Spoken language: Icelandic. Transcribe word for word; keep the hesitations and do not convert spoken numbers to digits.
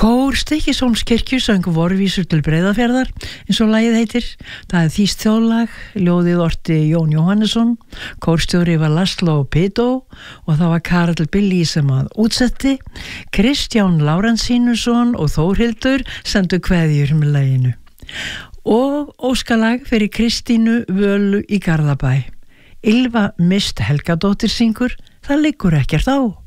Kór Stykkishólmskirkju söng vorvísur til Breiðafjarðar, eins og lagið heitir. Það er þýskt þjóðlag, ljóðið orti Jón Jóhannesson, kórstjóri var Laszlo Pitó og það var Karl Billy sem að útsetti. Kristján Lárensínusson og Þórhildur sendu kveðjur með laginu. Og óskalag fyrir Kristínu Völu í Garðabæ. Ylva Mist Helgadóttir syngur, það liggur ekkert á.